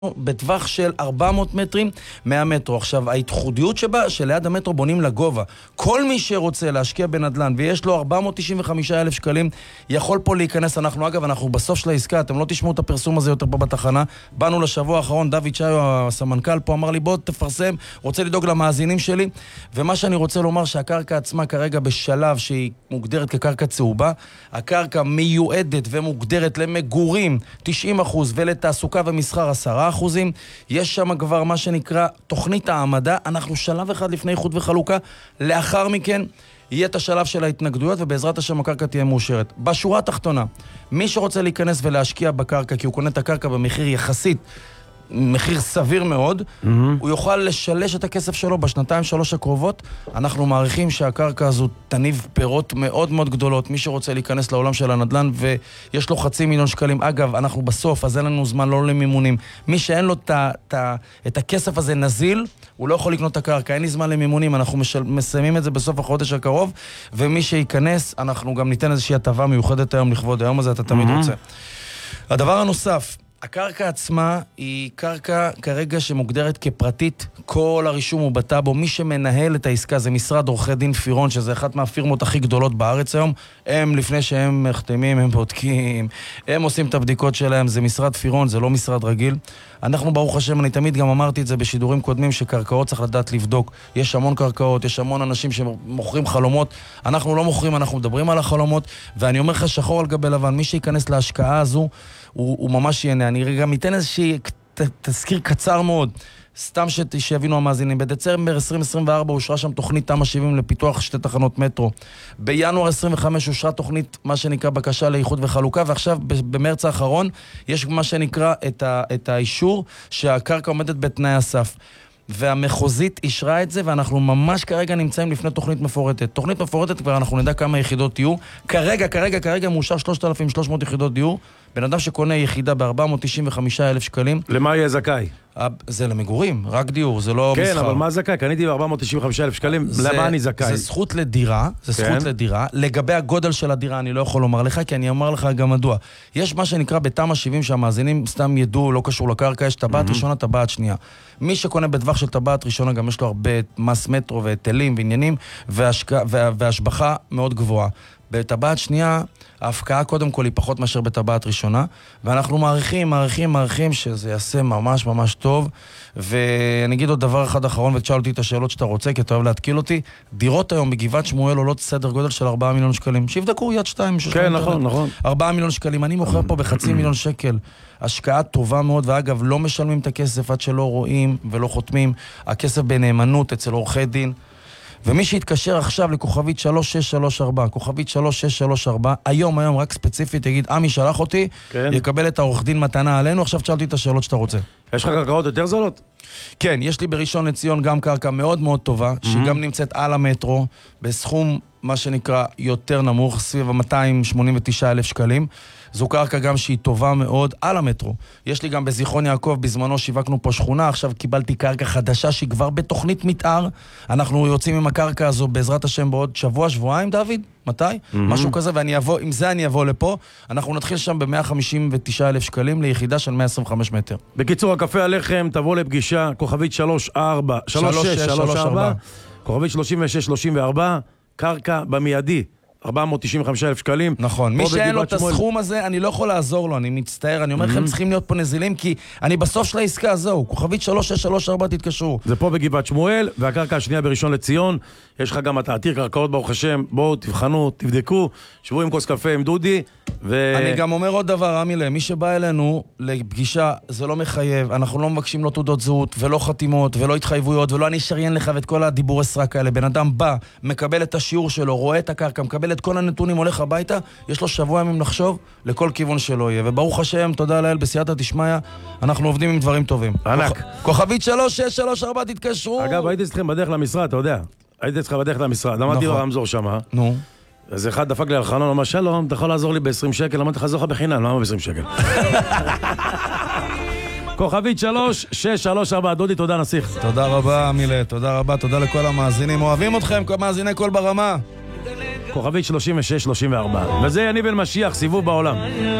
בטווח של 400 מטרים מהמטרו. עכשיו, ההתחודיות שבה, שליד המטרו בונים לגובה. כל מי שרוצה להשקיע בנדל"ן, ויש לו 495,000 שקלים, יכול פה להיכנס. אנחנו בסוף של העסקה, אתם לא תשמעו את הפרסום הזה יותר פה בתחנה. באנו לשבוע האחרון, דוד שיו, הסמנכ"ל פה, אמר לי, בוא תפרסם, רוצה לדאוג למאזינים שלי. ומה שאני רוצה לומר, שהקרקע עצמה כרגע בשלב שהיא מוגדרת כקרקע צהובה, הקרקע מיועדת ומוגדרת למגורים 90% ולתעסוקה ומסחר 10%. יש שם כבר מה שנקרא תוכנית העמדה. אנחנו שלב אחד לפני איחוד וחלוקה, לאחר מכן יהיה את השלב של ההתנגדויות, ובעזרת השם הקרקע תהיה מאושרת. בשורה התחתונה, מי שרוצה להיכנס ולהשקיע בקרקע, כי הוא קונה את הקרקע במחיר יחסית, מחיר סביר מאוד, הוא יוכל לשלש את הכסף שלו בשנתיים שלוש הקרובות. אנחנו מעריכים שהקרקע הזו תניב פירות מאוד מאוד גדולות. מי שרוצה להיכנס לעולם של הנדל"ן ויש לו 500,000 שקלים, אגב, אנחנו בסוף, אז אין לנו זמן לא למימונים. מי שאין לו את הכסף הזה נזיל, הוא לא יכול לקנות את הקרקע. אין לי זמן למימונים, אנחנו מסיימים את זה בסוף החודש הקרוב, ומי שייכנס, אנחנו גם ניתן איזושהי הטבה מיוחדת היום לכבוד היום הזה, אתה תמיד רוצה. הדבר הנוסף, הקרקע עצמה היא קרקע כרגע שמוגדרת כפרטית, כל הרישום הוא בטאבו. מי שמנהל את העסקה זה משרד עורכי דין פירון, שזה אחת מהפירמות הכי גדולות בארץ היום. הם לפני שהם מחתמים, הם בודקים, הם עושים את הבדיקות שלהם, זה משרד פירון, זה לא משרד רגיל. אנחנו ברוך השם, אני תמיד גם אמרתי את זה בשידורים קודמים, שקרקעות צריך לדעת לבדוק. יש המון קרקעות, יש המון אנשים שמוכרים חלומות. אנחנו לא מוכרים, אנחנו מדברים על החלומות, ואני אומר לך שחור על גבי לבן, מי שייכנס להשקעה הזו, הוא ממש ייהנה. אני גם אתן איזושהי תזכיר קצר מאוד, סתם שיבינו המאזינים. בדצמבר 2024 אושרה שם תוכנית תמ"א 70 לפיתוח 2 תחנות מטרו. בינואר 25 אושרה תוכנית, מה שנקרא בקשה לאיחוד וחלוקה, ועכשיו במרץ האחרון יש מה שנקרא את האישור שהקרקע עומדת בתנאי הסף. והמחוזית אישרה את זה, ואנחנו ממש כרגע נמצאים לפני תוכנית מפורטת. תוכנית מפורטת כבר אנחנו נדע כמה יחידות יהיו. כרגע מאושר 3,300 יחידות דיור. בן אדם שקונה יחידה ב-495,000 שקלים. למה יהיה זכאי? זה למגורים, רק דיור, זה לא מסחר. כן, אבל מה זכאי? קניתי ב-495,000 שקלים, למה אני זכאי? זה זכות לדירה, זכות לדירה. לגבי הגודל של הדירה אני לא יכול לומר לך, כי אני אומר לך גם מדוע. יש מה שנקרא בתמ"א 70 שהמאזינים סתם ידעו, לא קשור לקרקע, יש טבעת ראשונה, טבעת שנייה. מי שקונה בטווח של טבעת ראשונה, גם יש לו הרבה מס מטרו והיטלים ועניינים, והשבחה מאוד גבוהה. בטבעת שנייה, ההפקעה קודם כל היא פחות מאשר בטבעת ראשונה, ואנחנו מעריכים שזה יעשה ממש ממש טוב. ואני אגיד עוד דבר אחד אחרון, ותשאל אותי את השאלות שאתה רוצה, כי אתה אוהב להתקיל אותי. דירות היום בגבעת שמואל עולות סדר גודל של 4 מיליון שקלים. שיבדקו יד 2. כן, נכון. 4 מיליון שקלים. אני מוכר פה ב500,000 שקל. השקעה טובה מאוד, ואגב, לא משלמים את הכסף עד שלא רואים ולא חותמים. הכסף בנאמנות אצל עורכי דין. ומי שיתקשר עכשיו לכוכבית 3634, כוכבית 3634, היום, רק ספציפית, יגיד, עמי שלח אותי, יקבל את העורך דין מתנה עלינו. עכשיו תשאלתי את השאלות שאתה רוצה. יש לך קרקעות יותר זולות? כן, יש לי בראשון לציון גם קרקע מאוד מאוד טובה, שגם נמצאת על המטרו, בסכום, מה שנקרא, יותר נמוך, סביב 289,000 שקלים. זו קרקע גם שהיא טובה מאוד על המטרו. יש לי גם בזיכרון יעקב, בזמנו שיווקנו פה שכונה, עכשיו קיבלתי קרקע חדשה שהיא כבר בתוכנית מתאר. אנחנו יוצאים עם הקרקע הזו בעזרת השם בעוד שבועיים, דוד? מתי? משהו כזה, עם זה אני אבוא לפה. אנחנו נתחיל שם ב-159,000 שקלים ליחידה של 125 מטר. בקיצור, הקפה עליכם, תבוא לפגישה, כוכבית 3634, כוכבית 3634, קרקע במיידי. 495,000 שקלים. נכון, מי שאין לו את הסכום הזה, אני לא יכול לעזור לו, אני מצטער, אני אומר לכם, צריכים להיות פה נזילים, כי אני בסוף של העסקה, זהו, כוכבית 3634 תתקשרו. זה פה בגבעת שמואל, והקרקע השנייה בראשון לציון, יש לך גם את העתיר קרקעות ברוך השם, בואו, תבחנו, תבדקו, שבו עם כוס קפה עם דודי, אני גם אומר עוד דבר, עמילה, מי שבא אלינו לפגישה, זה לא מחייב, אנחנו לא מבקשים לו תעודות זהות, ולא חתימות, ולא התחייבויות, ולא אני שריין לך ואת כל הדיבורי סרק האלה. בן אדם בא, מקבל את השיעור שלו, רואה את הקרקע, מקבל את כל הנתונים, הולך הביתה, יש לו שבוע ימים לחשוב לכל כיוון שלו יהיה. וברוך השם, תודה לאל, בסייעתא דשמיא, אנחנו עובדים עם דברים טובים. ענק. כוכבית 3634 תתקשרו. אגב, הייתי אצלכם בדרך למשרד, אתה יודע. הייתי אצלך בדרך למשרד, אמרתי ברמזור שמה. נו. אז אחד דפק לי על חלון, אמר, שלום, אתה יכול לעזור לי ב-20 שקל? אמרתי לך, זוכה בחינם, למה ב-20 שקל? כוכבית 3634, דודי, תודה נסיך. תודה רבה, עמילה, תודה רבה, תודה לכל המאזינים. אוהבים אתכם, מאזיני כל ברמה. כוכבית 3634. וזה יניב בן משיח, סיבוב בעולם.